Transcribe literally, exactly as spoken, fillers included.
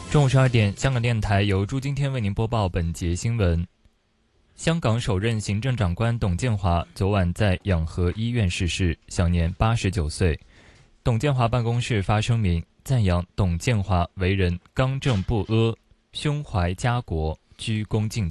中午十二点，香港电台由朱今天为您播报本节新闻。香港首任行政长官董建华昨晚在养和医院逝世，享年八十九岁。董建华办公室发声明，赞扬董建华为人刚正不阿，胸怀家国，鞠躬尽瘁。